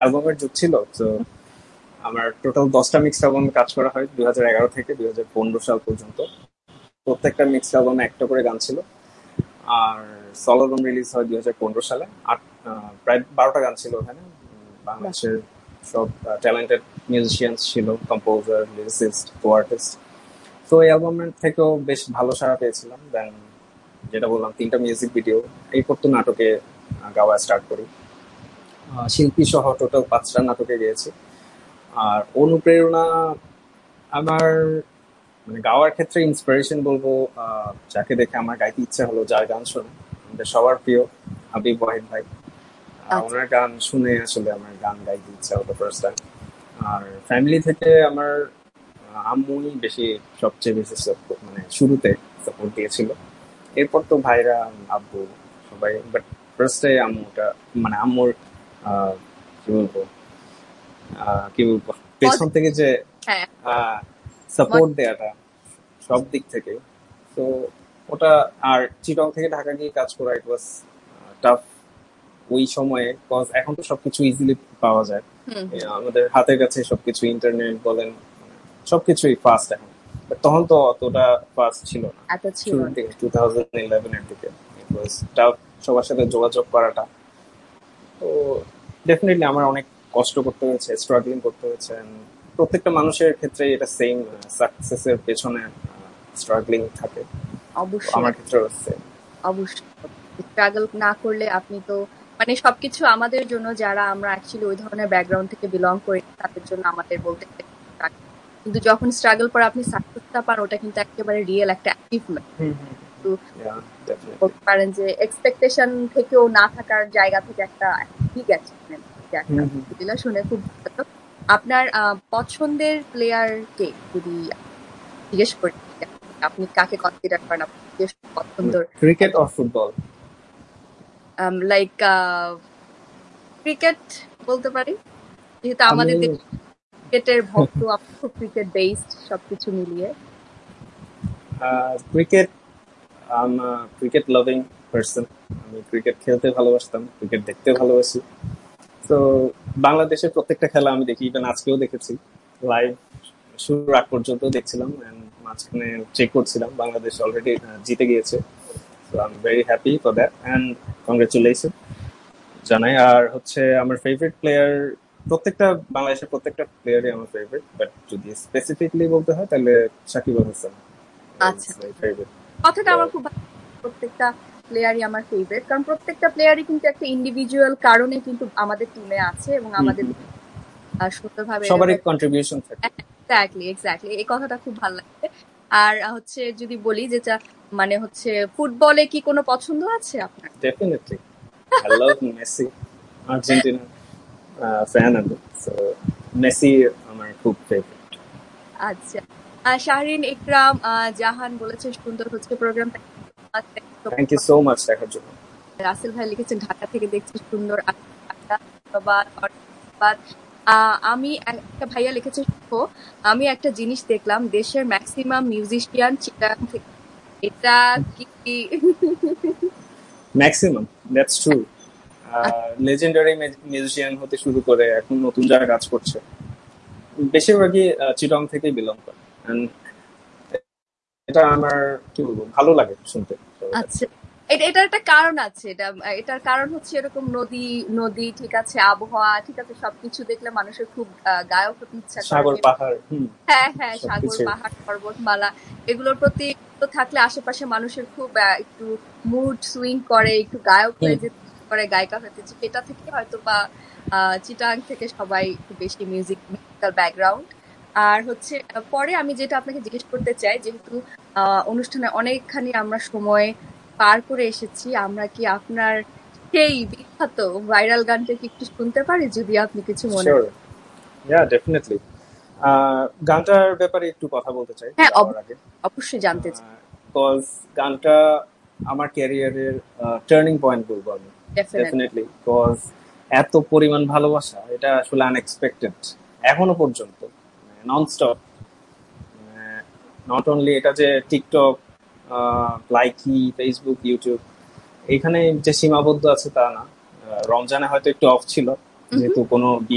অ্যালবামের যুগ ছিল, তো আমার টোটাল 10টা মিক্স অ্যালবামে কাজ করা হয় 2011 থেকে 2015 সাল পর্যন্ত। প্রত্যেকটা মিক্স অ্যালবামে একটা করে গান ছিল। আর সলো অ্যালবাম রিলিজ হয় 2015 সালে। প্রায় 12টা গান ছিল ওখানে। বাংলাদেশের সব ট্যালেন্টেড মিউজিশিয়ান ছিল, কম্পোজার, লিরিসিস্ট, আর্টিস্ট। তো এই অ্যালবামের থেকেও বেশ ভালো সাড়া পেয়েছিলাম। দেন যেটা বললাম, 3টা মিউজিক ভিডিও, এই পর তো নাটকে গাওয়া স্টার্ট করি। শিল্পী সহ টোটাল 5টা নাটকে গিয়েছি। আর অনুপ্রেরণা আমার, মানে গাওয়ার ক্ষেত্রে ইন্সপিরেশন বলবো, যাকে দেখে আমার গাইতে ইচ্ছা হলো, যার গান শুনে, আমাদের সবার প্রিয় হাবিব ওয়াহিদ ভাই। ওনার গান শুনে আসলে আমার গান গাইতে ইচ্ছা হলো ফার্স্ট টাইম। আর ফ্যামিলি থেকে আমার আম্মুই বেশি, সবচেয়ে বেশি মানে শুরুতে সাপোর্ট দিয়েছিল। এরপর তো ভাইরা, আব্বু, সবাই, বাট ফার্স্টে আম্মুটা, মানে আম্মুর আহ, কি বলবো কি বলবো পেছন থেকে যে সাপোর্ট দেয়াটা সব দিক থেকে, তো ওটা। আর চিটং থেকে ঢাকা গিয়ে কাজ করা, ইট ওয়াজ টাফ ওই সময়ে, কজ এখন তো সবকিছু ইজিলি পাওয়া যায় আমাদের হাতের কাছে, সবকিছু ইন্টারনেট বলেন, সবকিছুই ফাস্ট এখন। But তখন তো অতটা ফাস্ট ছিল না, শুরুর দিকে 2011 এর দিকে ইট ওয়াজ টাফ সবার সাথে যোগাযোগ করাটা। তো ডেফিনেটলি আমার অনেক কষ্ট করতে হয়েছে, স্ট্রাগলিং করতে হয়েছে। প্রত্যেকটা মানুষের ক্ষেত্রে এটা সেম, সাকসেসের পেছনে স্ট্রাগলিং থাকে। অবশ্যই আমার ক্ষেত্রে হচ্ছে অবশ্যই স্ট্রাগল না করলে আপনি তো, মানে সবকিছু আমাদের জন্য, যারা আমরা অ্যাকচুয়ালি ওই ধরনের ব্যাকগ্রাউন্ড থেকে বিলং করি, তাদের জন্য আমাদের বলতে কিন্তু যখন স্ট্রাগল করে আপনি সাকসেসটা পান, ওটা কিন্তু একেবারে রিয়েল একটা অ্যাচিভমেন্ট। বলতে পারেন যে এক্সপেকটেশন থেকেও না থাকার জায়গা থেকে একটা বিগ অ্যাচিভমেন্ট। এগুলো শুনে খুব ভালো। আপনার পছন্দের প্লেয়ার কে, যদি জিজ্ঞেস করি, আপনি কাকে কনসিডার করেন পছন্দ? Cricket or football? Like cricket বলতে পারি, যেহেতু আমাদের ক্রিকেটের ভক্ত, খুব ক্রিকেট বেসড সবকিছু মিলিয়ে। Cricket, cricket loving person. আমি ক্রিকেট খেলতে ভালোবাসতাম, ক্রিকেট দেখতে ভালোবাসি। তো বাংলাদেশের প্রত্যেকটা খেলা আমি দেখি, ইভেন আজকেও দেখেছি লাইভ, শুরুর আগ পর্যন্ত দেখছিলাম, মাঝখানে চেক করছিলাম, বাংলাদেশ অলরেডি জিতে গিয়েছে। So I am very happy for that and congratulation জানাই। আর হচ্ছে আমার ফেভারিট প্লেয়ার, প্রত্যেকটা বাংলাদেশের প্রত্যেকটা প্লেয়ারই আমার ফেভারিট, বাট যদি স্পেসিফিকলি বলতে হয় তাহলে সাকিব আল হাসান। আচ্ছা, কথাটা আমার খুব ভালো। প্রত্যেকটা প্লেয়ারই আমার ফেভারিট, কারণ প্রত্যেকটা প্লেয়ারই কিন্তু একটা ইন্ডিভিজুয়াল কারণে কিন্তু আমাদের টিমে আছে এবং আমাদের সুন্দরভাবে সবারই কন্ট্রিবিউশন থাকে। এক্স্যাক্টলি এই কথাটা খুব ভালো লাগে। আর হচ্ছে যদি বলি যেটা, মানে হচ্ছে ফুটবলে কি কোনো পছন্দ আছে আপনার? Definitely I love Messi, Argentina fan আমি, সো মেসি আমার খুব ফেভারিট। আচ্ছা, শাহরিন ইকরাম জাহান বলেছে সুন্দর হচ্ছে প্রোগ্রামটা। থ্যাংক ইউ সো মাচ দেখার জন্য। রাসেল ভাই লিখেছেন ঢাকা থেকে দেখছি সুন্দর। আমি একটা ভাইয়া লিখেছে, আমি একটা জিনিস দেখলাম, দেশের ম্যাক্সিমাম মিউজিশিয়ান চিটাগাং থেকে। এটা কি? Maximum, that's true. Legendary musician হতে শুরু করে এখন নতুন যারা কাজ করছে, বেশিরভাগই চিটং থেকে বিলং করে। এটা আমার কি বলবো, ভালো লাগে শুনতে। আচ্ছা, এটার একটা কারণ আছে। এটার কারণ হচ্ছে এরকম নদী ঠিক আছে, আবহাওয়া ঠিক আছে, সবকিছু দেখলে মানুষের খুব গায়ক হতে ইচ্ছা করে। সাগর পাহাড়, হ্যাঁ, সাগর পাহাড় পর্বতমালা, এগুলোর প্রতি থাকলে আশেপাশে মানুষের খুব একটু মুড সুইং করে, একটু গায়ক হয়ে যেতে করে, গায়িকা হতে। এটা থেকে হয়তো বা চিটাং থেকে সবাই খুব বেশি মিউজিক্যাল ব্যাকগ্রাউন্ড। আর হচ্ছে পরে আমি যেটা আপনাকে জিজ্ঞেস করতে চাই, যেহেতু অনুষ্ঠানে অনেকখানি আমরা সময় পার করে এসেছি, আমরা কি আপনার সেই বিখ্যাত ভাইরাল গানটা কি একটু শুনতে পারি, যদি আপনি কিছু মনে করেন? Yeah, definitely. গানটার ব্যাপারে একটু কথা বলতে চাই। হ্যাঁ, অবশ্যই জানতে চাই। বিকজ গানটা আমার ক্যারিয়ারের টার্নিং পয়েন্ট বলবো আমি, ডেফিনেটলি। বিকজ এত পরিমাণ ভালোবাসা, এটা আসলে আনএক্সপেক্টেড এখনো পর্যন্ত, ননস্টপ। নট অনলি এটা যে টিকটক, লাইকি, ফেসবুক, ইউটিউব, এখানে যে সীমাবদ্ধ আছে তা না। রমজানে হয়তো একটু অফ ছিল, যেহেতু কোনো